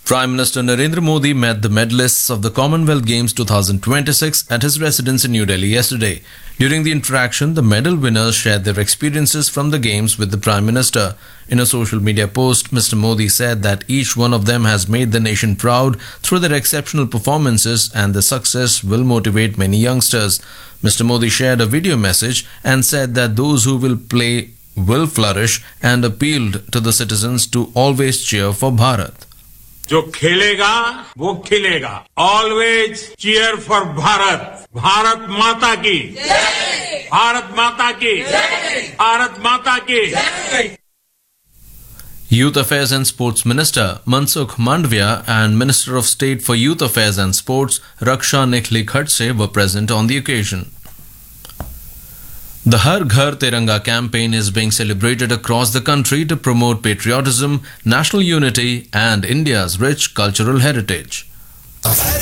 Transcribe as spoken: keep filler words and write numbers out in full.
Prime Minister Narendra Modi met the medalists of the Commonwealth Games twenty twenty-six at his residence in New Delhi yesterday. During the interaction, the medal winners shared their experiences from the Games with the Prime Minister. In a social media post, Mister Modi said that each one of them has made the nation proud through their exceptional performances and the success will motivate many youngsters. Mister Modi shared a video message and said that those who will play will flourish and appealed to the citizens to always cheer for Bharat. जो खेलेगा वो खिलेगा. Always cheer for Bharat. Bharat माता की भारत माता की भारत माता की. Youth Affairs and Sports Minister Mansukh Mandavia and Minister of State for Youth Affairs and Sports Raksha Nikhli Khadse were present on the occasion. The Har Ghar Tiranga campaign is being celebrated across the country to promote patriotism, national unity and India's rich cultural heritage.